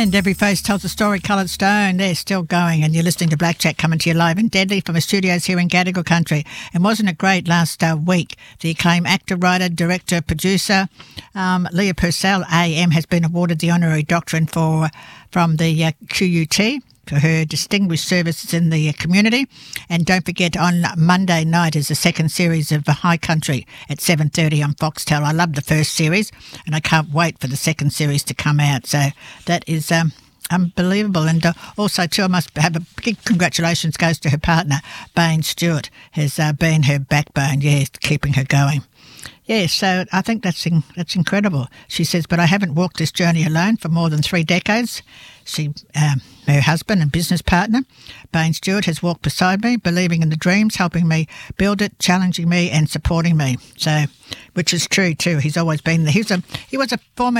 And Every Face Tells a Story, Coloured Stone. They're still going, and you're listening to Black Jack coming to you live and deadly from the studios here in Gadigal Country. And wasn't it great last week? The acclaimed actor, writer, director, producer, Leah Purcell, AM, has been awarded the honorary doctorate from the QUT for her distinguished services in the community. And don't forget, on Monday night is the second series of High Country at 7:30 on Foxtel. I loved the first series, and I can't wait for the second series to come out. So that is unbelievable. And also, too, I must have a big congratulations goes to her partner, Bain Stewart, has been her backbone, keeping her going. Yeah, so I think that's incredible. She says, but I haven't walked this journey alone for more than 3 decades. Her husband and business partner, Bain Stewart, has walked beside me, believing in the dreams, helping me build it, challenging me and supporting me. So, which is true too. He's always been there. He was a former